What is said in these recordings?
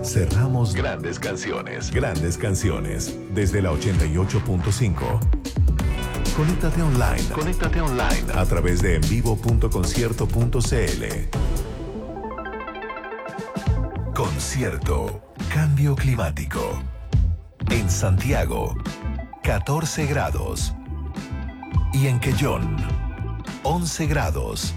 Cerramos grandes canciones. Grandes canciones. Desde la 88.5. Conéctate online. Conéctate online. A través de envivo.concierto.cl. Concierto. Cambio climático. En Santiago, 14 grados. Y en Quellón, 11 grados.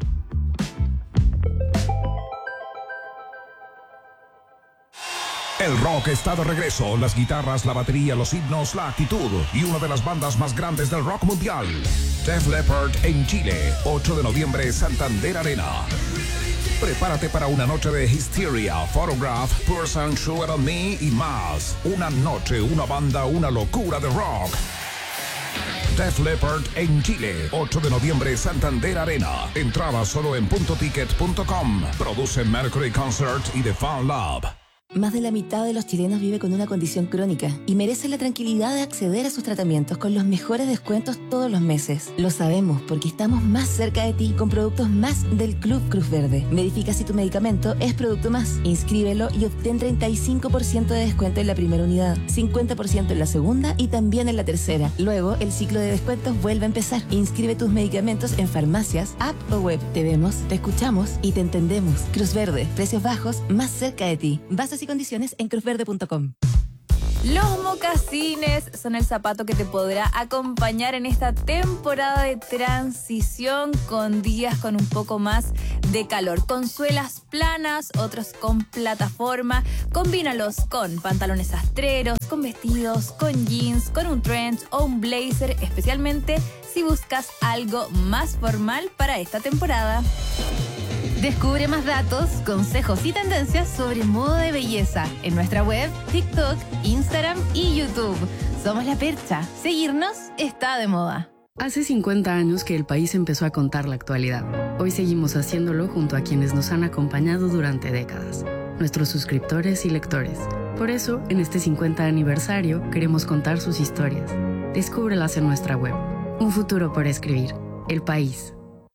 El rock está de regreso. Las guitarras, la batería, los himnos, la actitud y una de las bandas más grandes del rock mundial. Def Leppard en Chile, 8 de noviembre, Santander Arena. Prepárate para una noche de Hysteria, Photograph, Person, Sugar on Me y más. Una noche, una banda, una locura de rock. Def Leppard en Chile, 8 de noviembre, Santander Arena. Entrada solo en puntoticket.com. Produce Mercury Concert y The Fan Lab. Más de la mitad de los chilenos vive con una condición crónica y merece la tranquilidad de acceder a sus tratamientos con los mejores descuentos todos los meses. Lo sabemos porque estamos más cerca de ti con productos más del Club Cruz Verde. Verifica si tu medicamento es producto más. Inscríbelo y obtén 35% de descuento en la primera unidad, 50% en la segunda y también en la tercera. Luego, el ciclo de descuentos vuelve a empezar. Inscribe tus medicamentos en farmacias, app o web. Te vemos, te escuchamos y te entendemos. Cruz Verde, precios bajos, más cerca de ti. Bases y condiciones en cruzverde.com. Los mocasines son el zapato que te podrá acompañar en esta temporada de transición con días con un poco más de calor. Con suelas planas, otros con plataforma. Combínalos con pantalones astreros, con vestidos, con jeans, con un trench o un blazer, especialmente si buscas algo más formal para esta temporada. Descubre más datos, consejos y tendencias sobre moda de belleza en nuestra web, TikTok, Instagram y YouTube. Somos La Percha. Seguirnos está de moda. Hace 50 años que el país empezó a contar la actualidad. Hoy seguimos haciéndolo junto a quienes nos han acompañado durante décadas, nuestros suscriptores y lectores. Por eso, en este 50 aniversario, queremos contar sus historias. Descúbrelas en nuestra web. Un futuro por escribir. El País.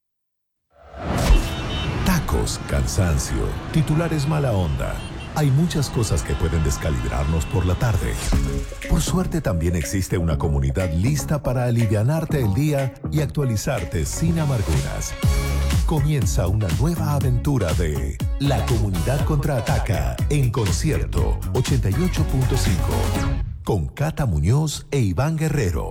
Tacos, cansancio, titulares mala onda. Hay muchas cosas que pueden descalibrarnos por la tarde. Por suerte también existe una comunidad lista para alivianarte el día y actualizarte sin amarguras. Comienza una nueva aventura de La Comunidad Contraataca en Concierto 88.5 con Cata Muñoz e Iván Guerrero.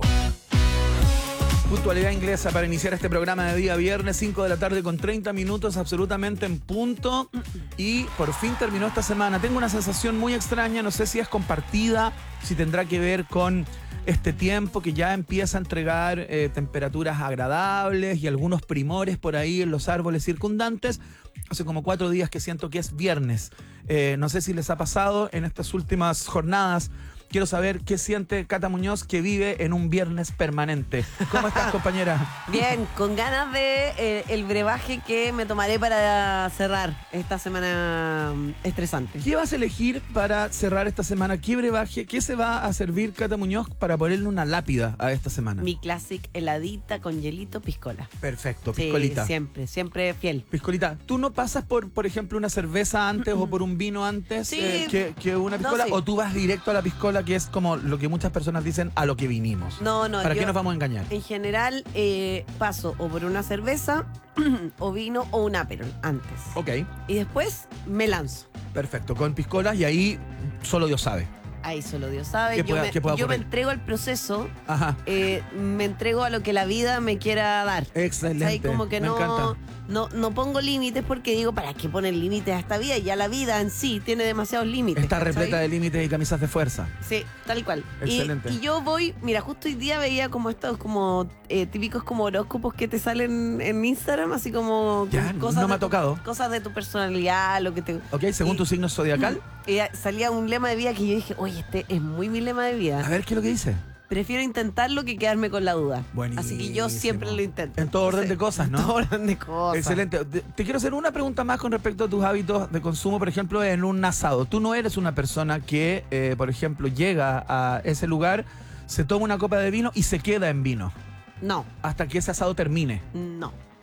Puntualidad inglesa para iniciar este programa de día viernes, 5 de la tarde con 30 minutos, absolutamente en punto. Y por fin terminó esta semana. Tengo una sensación muy extraña, no sé si es compartida, si tendrá que ver con este tiempo que ya empieza a entregar temperaturas agradables y algunos primores por ahí en los árboles circundantes. Hace como 4 días que siento que es viernes. No sé si les ha pasado en estas últimas jornadas. Quiero saber qué siente Cata Muñoz, que vive en un viernes permanente. ¿Cómo estás, compañera? Bien, con ganas de el brebaje que me tomaré para cerrar esta semana estresante. ¿Qué vas a elegir para cerrar esta semana? ¿Qué brebaje? ¿Qué se va a servir Cata Muñoz para ponerle una lápida a esta semana? Mi classic heladita con hielito piscola. Perfecto, piscolita. Sí, siempre fiel. Piscolita, ¿tú no pasas por ejemplo, una cerveza antes o por un vino antes que una piscola? No, sí. ¿O tú vas directo a la piscola, que es como lo que muchas personas dicen, a lo que vinimos? No. ¿Para qué nos vamos a engañar? En general, paso o por una cerveza, o vino, o un Aperol antes. Ok. Y después me lanzo. Perfecto, con piscolas y ahí solo Dios sabe. Ahí solo Dios sabe. ¿Qué pueda Yo me ocurrir? entrego al proceso. Ajá. Me entrego a lo que la vida me quiera dar. Excelente. Ahí como que me encanta. no pongo límites, porque digo, ¿para qué poner límites a esta vida? Ya la vida en sí tiene demasiados límites. Está ¿cachai? repleta de límites y camisas de fuerza. Sí, tal cual. Excelente. Y yo voy, mira, justo hoy día veía como estos como típicos como horóscopos que te salen en Instagram, así como Ya, cosas no me de ha tocado. cosas de tu personalidad, lo que te... Ok, según tu signo zodiacal. Y salía un lema de vida que yo dije, oye, este es muy mi lema de vida. A ver, ¿qué es lo que dice? Prefiero intentarlo que quedarme con la duda. Buenísimo. Así que yo siempre lo intento. En todo orden de cosas, ¿no? En todo orden de cosas. Excelente. Te quiero hacer una pregunta más con respecto a tus hábitos de consumo, por ejemplo, en un asado. Tú no eres una persona que, por ejemplo, llega a ese lugar, se toma una copa de vino y se queda en vino. No. Hasta que ese asado termine. No.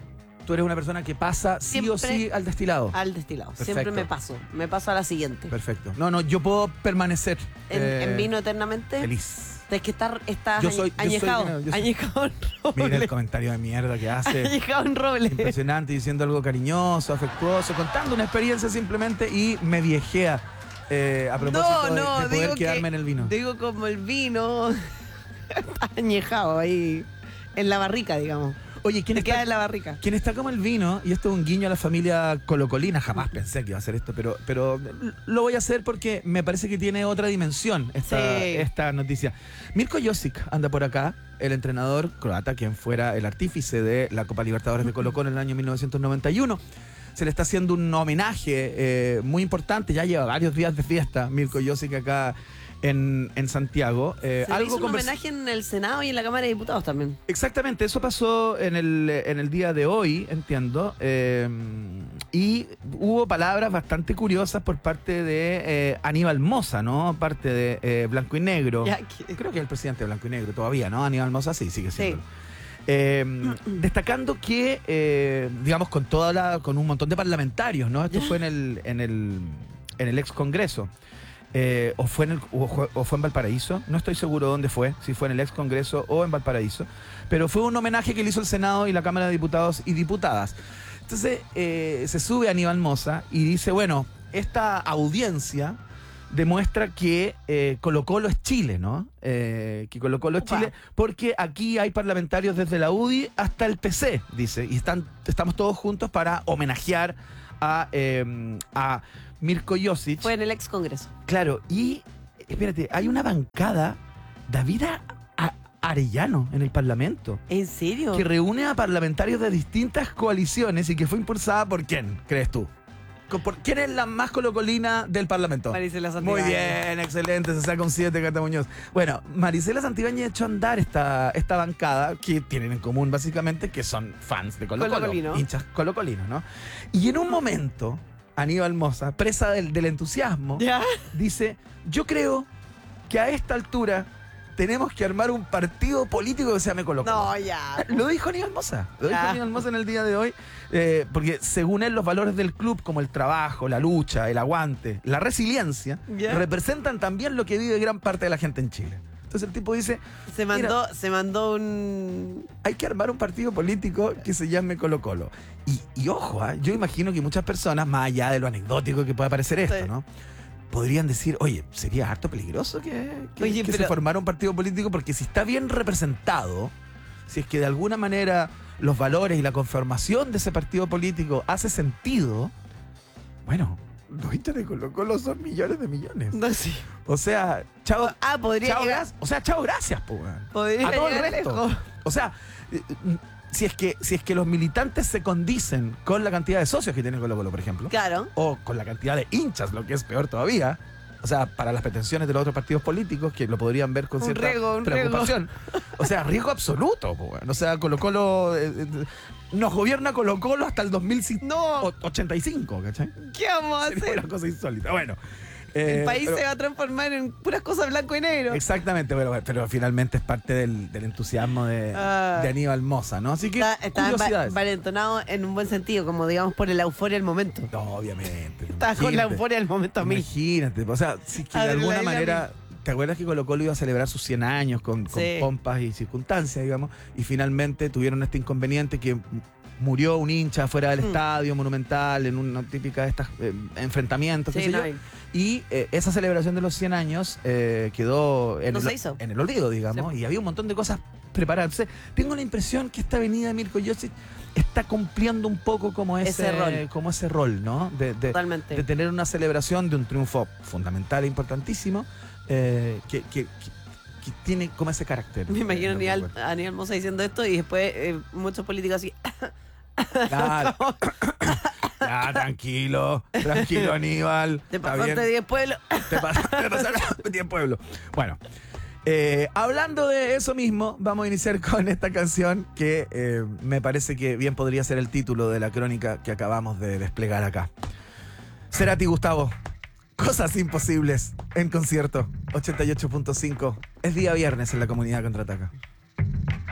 tú eres una persona que pasa sí o Siempre sí al destilado. Al destilado. Perfecto. Siempre me paso a la siguiente. Perfecto. No, yo puedo permanecer En vino eternamente. feliz. Es que estás Yo soy añejado. vino, yo soy- Añejado en roble. Mira el comentario de mierda que hace. Añejado en roble. Impresionante, diciendo algo cariñoso, afectuoso, contando una experiencia simplemente y me viejea a propósito de poder digo quedarme en el vino. Digo como el vino está añejado ahí en la barrica, digamos. Oye, Te queda en la barrica. ¿Quién está como el vino? Y esto es un guiño a la familia colocolina. Jamás pensé que iba a hacer esto, pero lo voy a hacer porque me parece que tiene otra dimensión esta noticia. Mirko Josic anda por acá, el entrenador croata, quien fuera el artífice de la Copa Libertadores de Colo-Colo en el año 1991. Se le está haciendo un homenaje muy importante. Ya lleva varios días de fiesta Mirko Josic acá en Santiago. Se le hizo un homenaje en el Senado y en la Cámara de Diputados también. Exactamente, eso pasó en el día de hoy, entiendo. Y hubo palabras bastante curiosas por parte de Aníbal Mosa, ¿no? Parte de Blanco y Negro. Creo que es el presidente de Blanco y Negro todavía, ¿no? Aníbal Mosa sí, sigue siendo. Destacando que, digamos, con un montón de parlamentarios, ¿no? Esto fue en el ex Congreso. O fue en Valparaíso, no estoy seguro dónde fue, si fue en el ex Congreso o en Valparaíso, pero fue un homenaje que le hizo el Senado y la Cámara de Diputados y Diputadas. Entonces se sube Aníbal Mosa y dice, bueno, esta audiencia demuestra que Colo-Colo es Chile, ¿no? Que Colo-Colo es Chile, porque aquí hay parlamentarios desde la UDI hasta el PC, dice, y estamos todos juntos para homenajear a Mirko Josic. Fue en el ex Congreso. Claro, y espérate, hay una bancada, David Arellano, en el Parlamento. ¿En serio? Que reúne a parlamentarios de distintas coaliciones y que fue impulsada por ¿quién, crees tú? ¿Quién es la más colocolina del Parlamento? Maricela Santibáñez. Muy bien, excelente, se saca un 7, Cata Muñoz. Bueno, Maricela Santibáñez echó a andar esta bancada que tienen en común básicamente que son fans de Colo-Colo, Colocolino. hinchas colocolinos, ¿no? Y en un momento, Aníbal Mosa, presa del entusiasmo, dice, yo creo que a esta altura tenemos que armar un partido político que se llame Colo-Colo. No, ya. Lo dijo Aníbal Mosa. En el día de hoy. Porque según él, los valores del club, como el trabajo, la lucha, el aguante, la resiliencia, representan también lo que vive gran parte de la gente en Chile. Entonces el tipo dice... Se mandó un... Hay que armar un partido político que se llame Colo-Colo. Y ojo, yo imagino que muchas personas, más allá de lo anecdótico que pueda parecer esto, ¿no? Podrían decir, oye, sería harto peligroso que se formara un partido político, porque si está bien representado, si es que de alguna manera los valores y la conformación de ese partido político hace sentido, bueno, los hinchas de Colo-Colo son millones de millones. No, sí. O sea, chao. Podría chao, llegar. O sea, chao, gracias, po, weón. Podría a todo el llegar resto. lejos. O sea, si es que los militantes se condicen con la cantidad de socios que tiene Colo-Colo, por ejemplo, Claro. o con la cantidad de hinchas, lo que es peor todavía, o sea, para las pretensiones de los otros partidos políticos que lo podrían ver con cierta preocupación. O sea, riesgo absoluto, po, weón. O sea, Colo-Colo nos gobierna Colo-Colo hasta el 2085, ¿cachai? ¿Qué vamos a Sería hacer? una cosa insólita. Bueno. El país se va a transformar en puras cosas blanco y negro. Exactamente, pero finalmente es parte del entusiasmo de Aníbal Mosa, ¿no? Así que, Está curiosidades. valentonado en un buen sentido, como digamos por la euforia del momento. No, obviamente. Está con la euforia del momento a mí. Imagínate, o sea, si que de alguna manera... ¿Te acuerdas que Colo-Colo iba a celebrar sus 100 años con pompas y circunstancias, digamos? Y finalmente tuvieron este inconveniente que murió un hincha fuera del estadio Monumental en una típica de estas enfrentamientos, qué sé yo. Y esa celebración de los 100 años quedó en el olvido, digamos, y había un montón de cosas preparadas. Tengo la impresión que esta avenida de Mirko Josic está cumpliendo un poco como ese rol, ¿no? Totalmente. De tener una celebración de un triunfo fundamental e importantísimo que tiene como ese carácter. Me imagino a Aníbal Mosa diciendo esto y después muchos políticos así. Claro. Ya, tranquilo, Aníbal. Te pasaste 10 pueblos. Te pasaste 10 pueblos. Bueno, hablando de eso mismo, vamos a iniciar con esta canción que me parece que bien podría ser el título de la crónica que acabamos de desplegar acá. Cerati, Gustavo, Cosas Imposibles en concierto, 88.5. Es día viernes en la Comunidad Contraataca.